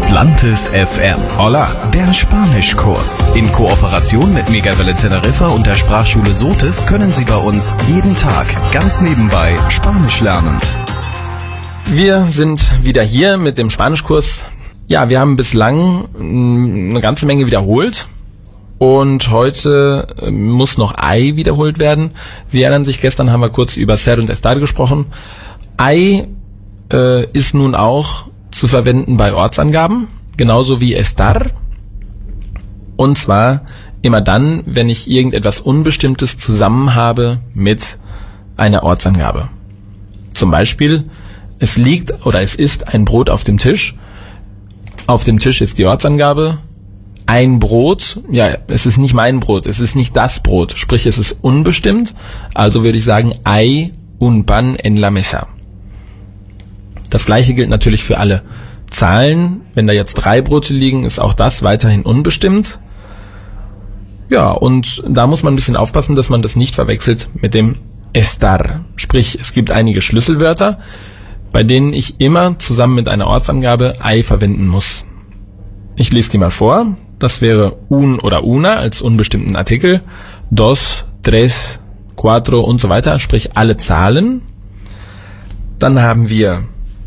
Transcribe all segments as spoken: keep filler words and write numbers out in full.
Atlantis F M. Hola, der Spanischkurs. In Kooperation mit Megawelle Teneriffa und der Sprachschule Sotis können Sie bei uns jeden Tag ganz nebenbei Spanisch lernen. Wir sind wieder hier mit dem Spanischkurs. Ja, wir haben bislang eine ganze Menge wiederholt. Und heute muss noch Ay wiederholt werden. Sie erinnern sich, gestern haben wir kurz über ser und estar gesprochen. Ay äh, ist nun auch zu verwenden bei Ortsangaben, genauso wie estar. Und zwar immer dann, wenn ich irgendetwas Unbestimmtes zusammen habe mit einer Ortsangabe. Zum Beispiel, es liegt oder es ist ein Brot auf dem Tisch. Auf dem Tisch ist die Ortsangabe. Ein Brot, ja, es ist nicht mein Brot, es ist nicht das Brot, sprich es ist unbestimmt, also würde ich sagen, hay un pan en la mesa. Das gleiche gilt natürlich für alle Zahlen. Wenn da jetzt drei Brote liegen, ist auch das weiterhin unbestimmt. Ja, und da muss man ein bisschen aufpassen, dass man das nicht verwechselt mit dem estar. Sprich, es gibt einige Schlüsselwörter, bei denen ich immer zusammen mit einer Ortsangabe ay verwenden muss. Ich lese die mal vor. Das wäre un oder una als unbestimmten Artikel, dos, tres, cuatro und so weiter, sprich alle Zahlen. Dann haben wir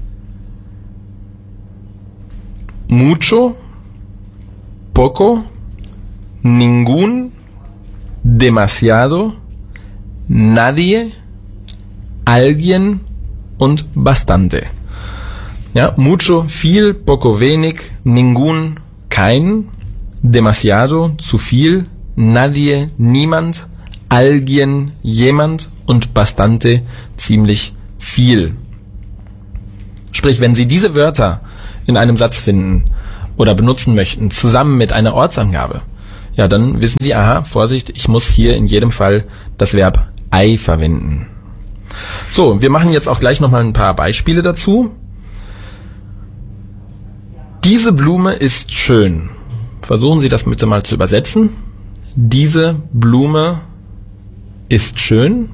mucho, poco, ningún, demasiado, nadie, alguien und bastante. Ja, mucho, viel, poco, wenig, ningún, kein, demasiado, zu viel, nadie, niemand, alguien, jemand und bastante, ziemlich viel. Sprich, wenn Sie diese Wörter in einem Satz finden oder benutzen möchten, zusammen mit einer Ortsangabe, ja, dann wissen Sie, aha, Vorsicht, ich muss hier in jedem Fall das Verb ay verwenden. So, wir machen jetzt auch gleich nochmal ein paar Beispiele dazu. Diese Blume ist schön. Versuchen Sie das bitte mal zu übersetzen. Diese Blume ist schön.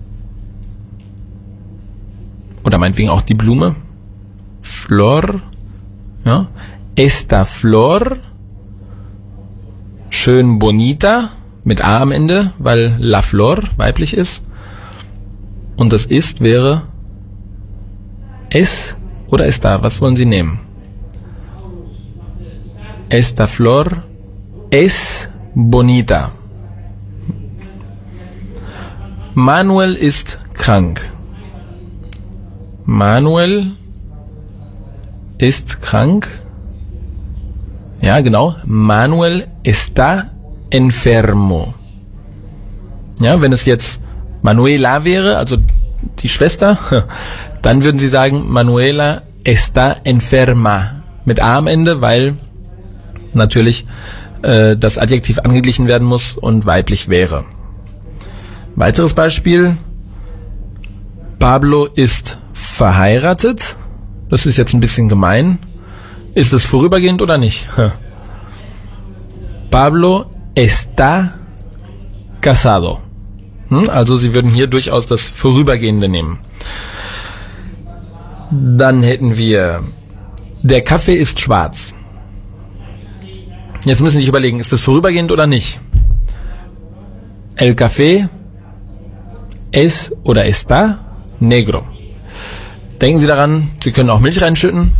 Oder meinetwegen auch die Blume. Flor. Ja. Esta flor. Schön bonita. Mit A am Ende, weil la flor weiblich ist. Und das ist wäre es oder esta. Was wollen Sie nehmen? Esta flor es bonita. Manuel ist krank. Manuel ist krank. Ja, genau. Manuel está enfermo. Ja, wenn es jetzt Manuela wäre, also die Schwester, dann würden Sie sagen, Manuela está enferma. Mit A am Ende, weil natürlich äh, das Adjektiv angeglichen werden muss und weiblich wäre. Weiteres Beispiel. Pablo ist verheiratet. Das ist jetzt ein bisschen gemein. Ist es vorübergehend oder nicht? Pablo está casado. Hm? Also Sie würden hier durchaus das Vorübergehende nehmen. Dann hätten wir, der Kaffee ist schwarz. Jetzt müssen Sie sich überlegen, ist das vorübergehend oder nicht? El café es oder está negro. Denken Sie daran, Sie können auch Milch reinschütten.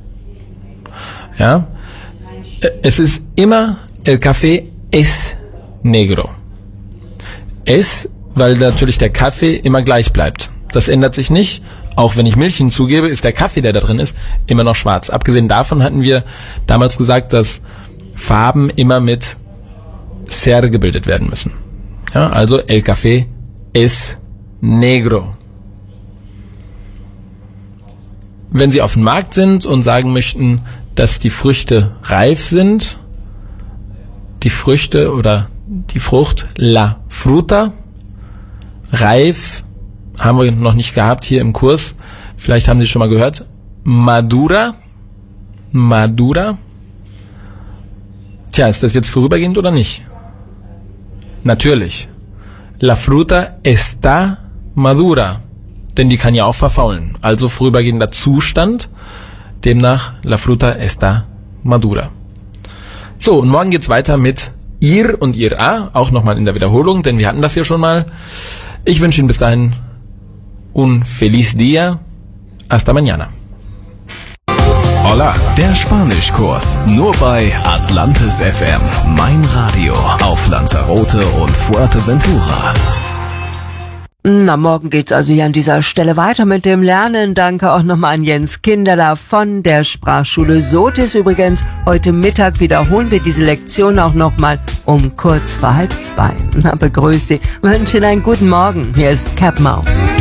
Ja. Es ist immer el café es negro. Es, weil natürlich der Kaffee immer gleich bleibt. Das ändert sich nicht. Auch wenn ich Milch hinzugebe, ist der Kaffee, der da drin ist, immer noch schwarz. Abgesehen davon hatten wir damals gesagt, dass Farben immer mit ser gebildet werden müssen. Ja, also el café es negro. Wenn Sie auf dem Markt sind und sagen möchten, dass die Früchte reif sind, die Früchte oder die Frucht, la fruta, reif, haben wir noch nicht gehabt hier im Kurs, vielleicht haben Sie schon mal gehört, madura, madura. Tja, ist das jetzt vorübergehend oder nicht? Natürlich. La fruta está madura. Denn die kann ja auch verfaulen. Also vorübergehender Zustand. Demnach, la fruta está madura. So, und morgen geht's weiter mit ir und ira, auch nochmal in der Wiederholung, denn wir hatten das hier schon mal. Ich wünsche Ihnen bis dahin un feliz día. Hasta mañana. Hola, der Spanischkurs. Nur bei Atlantis F M. Mein Radio auf Lanzarote und Fuerteventura. Na, morgen geht's also hier an dieser Stelle weiter mit dem Lernen. Danke auch nochmal an Jens Kinderler von der Sprachschule Sotis. Übrigens, heute Mittag wiederholen wir diese Lektion auch nochmal um kurz vor halb zwei. Na, begrüße Sie. Wünsche Ihnen einen guten Morgen. Hier ist Cap Mau.